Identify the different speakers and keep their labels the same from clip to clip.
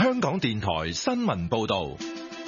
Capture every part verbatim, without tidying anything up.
Speaker 1: 香港電台新聞報道。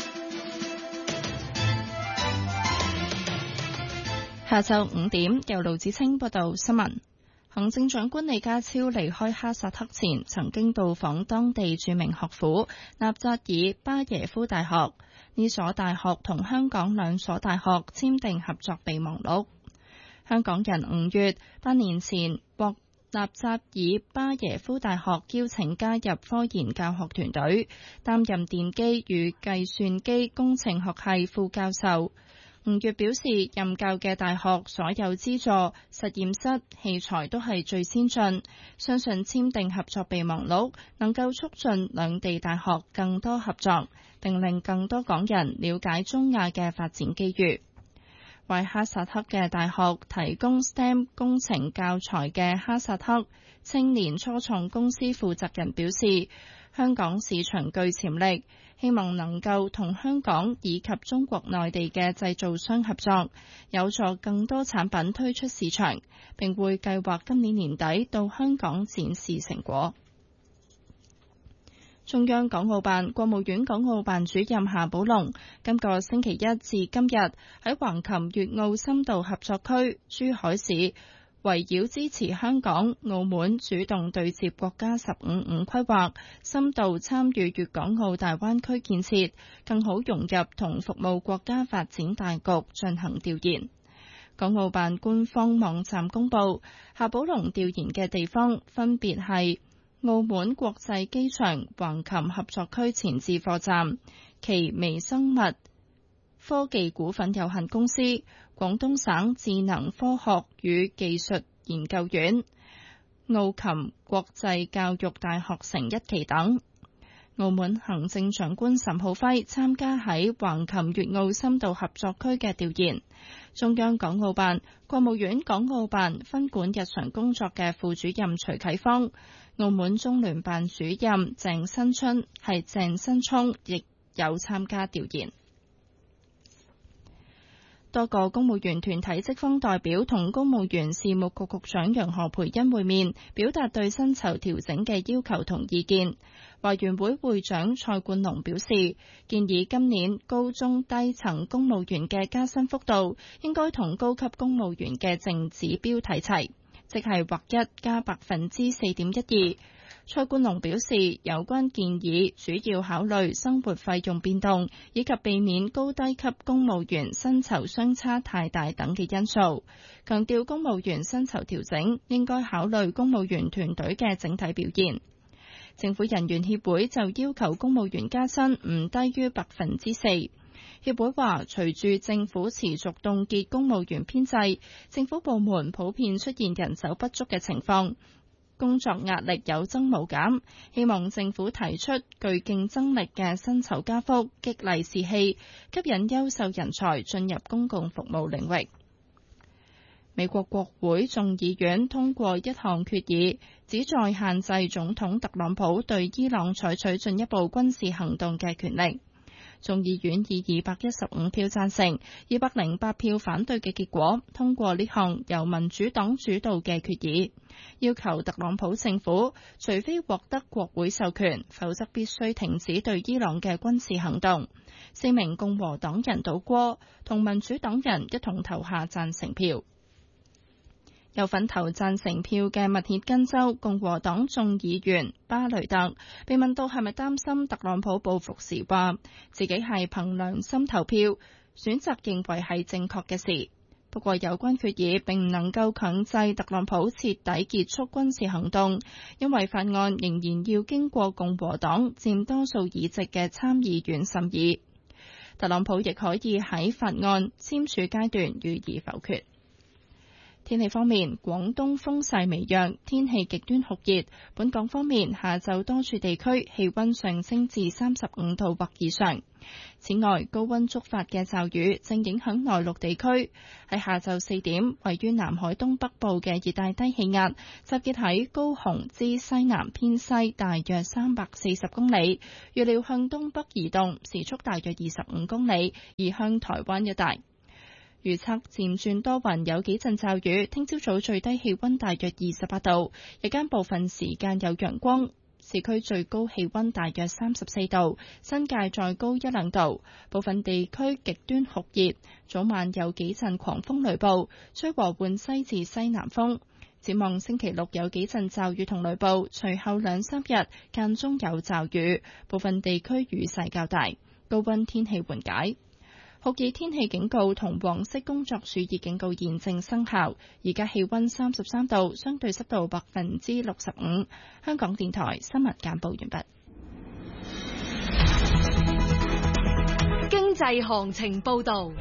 Speaker 2: 下晝五點，由盧子清報道新聞。行政長官李家超離開哈薩克前，曾經到訪當地著名學府納扎爾巴耶夫大學。呢所大學同香港兩所大學簽訂合作備忘錄。香港人五月八年前獲納扎爾巴耶夫大學邀請加入科研教學團隊，擔任電機與計算機工程學系副教授。吳越表示，任教嘅大學所有資助實驗室器材都係最先進，相信簽訂合作備忘錄能夠促進兩地大學更多合作，並令更多港人了解中亞嘅發展機遇。為哈薩克嘅大學提供 S T E M 工程教材嘅哈薩克青年初創公司負責人表示，香港市場具潛力，希望能夠同香港以及中國內地嘅製造商合作，有助更多產品推出市場，並會計劃今年年底到香港展示成果。中央港澳辦、國務院港澳辦主任夏寶龍今個星期一至今日喺橫琴粵澳深度合作區珠海市，圍繞支持香港、澳門主動對接國家十五五規劃，深度參與粵港澳大灣區建設，更好融入同服務國家發展大局進行調研。港澳辦官方網站公佈，夏寶龍調研嘅地方分別係澳門國際機場橫琴合作區前置貨站、奇微生物科技股份有限公司、廣東省智能科學與技術研究院、澳琴國際教育大學城一期等。澳門行政長官岑浩輝參加喺橫琴粵澳深度合作區嘅調研。中央港澳辦、國務院港澳辦分管日常工作嘅副主任徐啟芳、澳門中聯辦主任鄭新春係鄭新聰亦有參加調研。多個公務員團體職方代表同公務員事務局局長楊何蓓茵會面，表達對薪酬調整嘅要求同意見。華員會會長蔡冠龍表示，建議今年高中低層公務員嘅加薪幅度應該同高級公務員嘅淨指標睇齊，即係劃一加百分之四點一二。蔡冠龍表示，有關建議主要考慮生活費用變動，以及避免高低級公務員薪酬相差太大等嘅因素。強調公務員薪酬調整應該考慮公務員團隊嘅整體表現。政府人員協會就要求公務員加薪唔低於百分之四。協會話，隨住政府持續凍結公務員編制，政府部門普遍出現人手不足嘅情況，工作壓力有增無減，希望政府提出具競爭力嘅薪酬加幅，激勵士氣，吸引優秀人才進入公共服務領域。美國國會眾議院通過一項決議，旨在限制總統特朗普對伊朗採取進一步軍事行動嘅權力。眾議院以二百一十五票贊成、二百零八票反對嘅結果，通過呢項由民主黨主導嘅決議，要求特朗普政府除非獲得國會授權，否則必須停止對伊朗嘅軍事行動。四名共和黨人倒戈，同民主黨人一同投下贊成票。有份投贊成票嘅密歇根州共和黨眾議員巴雷特被問到係咪擔心特朗普報復時，話自己係憑良心投票，選擇認為係正確嘅事。不過有關決議並唔能夠強制特朗普徹底結束軍事行動，因為法案仍然要經過共和黨佔多數議席嘅參議院審議。特朗普亦可以喺法案簽署階段予以否決。天氣方面，廣東風勢微弱，天氣極端酷熱。本港方面，下晝多處地區氣溫上升至三十五度或以上。此外，高溫觸發嘅驟雨正影響內陸地區。喺下晝四點，位於南海東北部嘅熱帶低氣壓集結喺高雄之西南偏西大約三百四十公里，預料向東北移動，時速大約二十五公里，移向台灣一帶。預測漸轉多雲，有幾陣驟雨。聽朝早最低氣溫大約二十八度，日間部分時間有陽光。 市區最高氣溫大約三十四度，新界再高一兩度，部分地區極端酷熱，早晚有幾陣狂風雷暴，吹和緩西至西南風。展望星期六有幾陣驟雨同雷暴，隨後兩三日間中有驟雨，部分地區雨勢較大，高溫天氣緩解。酷熱天氣警告同黃色工作暑熱警告現正生效。而家氣溫三十三度，相對濕度百分之六十五。香港電台新聞簡報完畢。
Speaker 3: 經濟行情報道。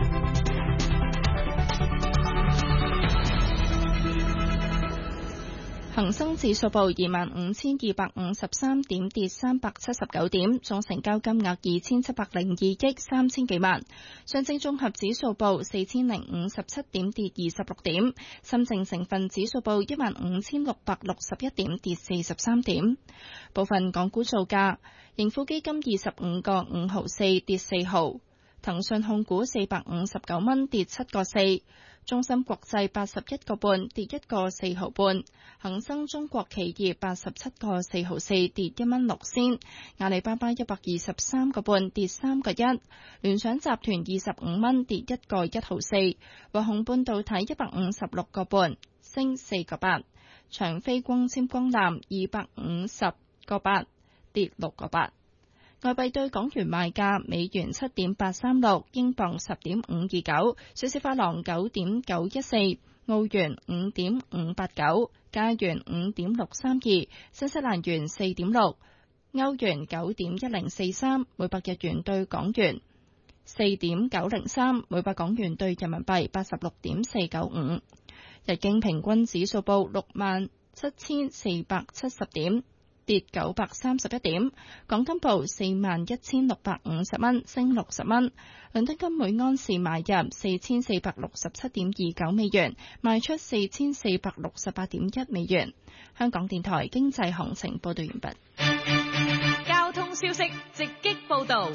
Speaker 2: 恒生指數報二萬五千二百五十三點，跌三百七十九點，總成交金額二千七百零二億三千幾萬。上證綜合指數報四千零五十七點，跌二十六點。深證成分指數報一萬五千六百六十一點，跌四十三點。部分港股造價：盈富基金二十五個五毫四，跌四毫；騰訊控股四百五十九蚊，跌七個四。中芯國際八十一個半，跌一個四毫半；恒生中國企業八十七個四毫四，跌一蚊六仙；阿里巴巴一百二十三個半，跌三個一；聯想集團二十五蚊，跌一個一毫四；華虹半導體一百五十六個半，升四個八；長飛光纖光纜二百五十個八，跌六個八。外幣對港元賣價：美元七點八三六，英鎊十點五二九，瑞士法郎九點九一四，澳元五點五八九，加元五點六三二，新西蘭元四點六，歐元九點一零四三，每百日元對港元四點九零三，每百港元對人民幣八十六點四九五。日經平均指數報六萬七千四百七十點，跌九百三十一點。港金報四萬一千六百五十蚊，升六十蚊。倫敦金每安士買入四千四百六十七點二九美元，賣出四千四百六十八點一美元。香港電台經濟行情報道完畢。
Speaker 3: 交通消息直擊報道。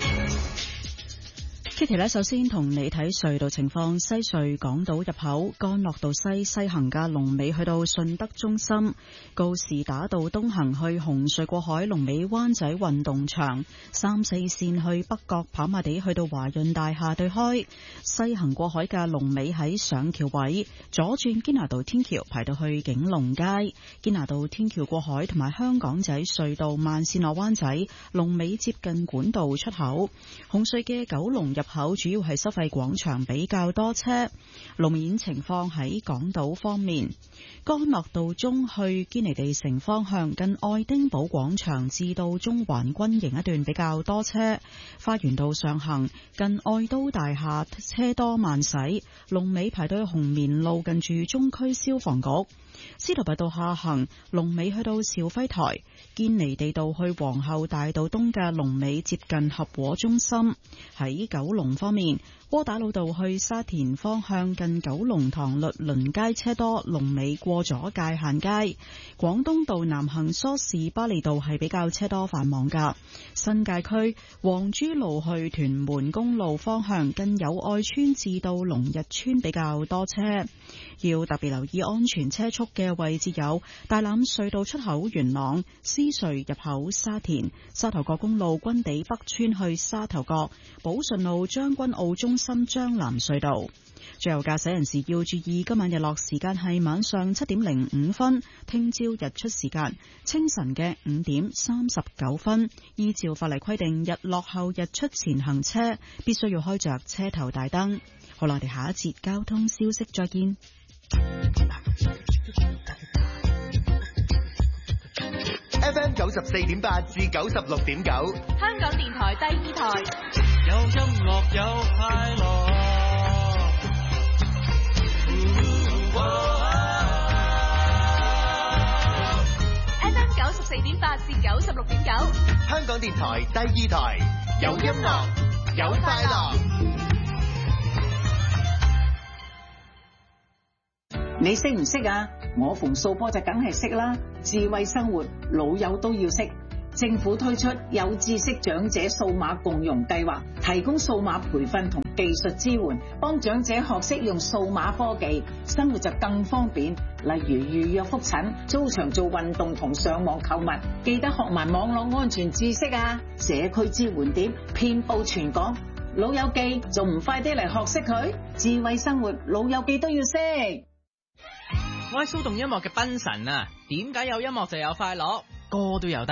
Speaker 4: Kitty 呢，首先同你睇隧道情況。西隧港島入口干諾道西西行嘅龍尾去到順德中心，告士打道東行去紅隧過海龍尾灣仔運動場，三四線去北角跑馬地去到華潤大廈對開，西行過海嘅龍尾喺上橋位，左轉堅拿道天橋排到去景隆街，堅拿道天橋過海同埋香港仔隧道慢線落灣仔龍尾接近管道出口，紅隧嘅九龍入口主要係收費廣場比較多車。路面情況喺港島方面，干諾道中去堅尼地城方向近愛丁堡廣場至到中環軍營一段比較多車，花園道上行近愛都大廈車多慢駛，龍尾排到紅棉路近住中區消防局。司徒拔道下行龍尾去到兆輝台，堅尼地道去皇后大道東嘅龍尾接近合和中心。喺九龍方面，窩打老道去沙田方向近九龍塘律倫街車多，龍尾過咗界限街。廣東道南行梳士巴利道係比較車多繁忙噶。新界區黃珠路去屯門公路方向近友愛村至到龍日村比較多車，要特別留意安全車速嘅位置有大欖隧道出口元朗、獅隧入口沙田、沙頭角公路軍地北村去沙頭角、寶順路將軍澳中心將藍隧道。最後駕駛人士要注意，今晚日落時間係晚上七點零五分，聽朝日出時間清晨嘅五點三十九分。依照法例規定，日落後日出前行車必須要開着車頭大燈。好啦，我哋下一節交通消息再見。
Speaker 5: F M 九十四點八至九十六點九，
Speaker 3: 香港電台第二台，
Speaker 6: 有音樂有快樂。
Speaker 3: F M 九十四點八至九十六點九，
Speaker 5: 香港電台第二台，有音樂有快樂。
Speaker 7: 你識唔識啊？我馮素波就梗係識啦。智慧生活，老友都要識。政府推出有知識長者數碼共融計劃，提供數碼培訓同技術支援，幫長者學識用數碼科技，生活就更方便。例如預約覆診、租場做運動同上網購物，記得學埋網絡安全知識啊！社區支援點遍佈全港，老友記仲唔快啲嚟學識佢？智慧生活，老友記都要識。
Speaker 8: 我係騷動音樂嘅賓神啊，點解有音樂就有快樂？歌都有得